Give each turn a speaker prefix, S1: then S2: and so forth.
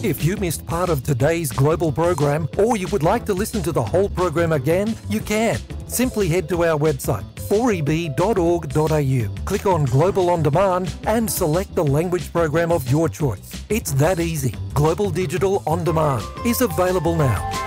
S1: If you missed part of today's Global program, or you would like to listen to the whole program again, you can. Simply head to our website, 4eb.org.au, click on Global On Demand and select the language program of your choice. It's that easy. Global Digital On Demand is available now.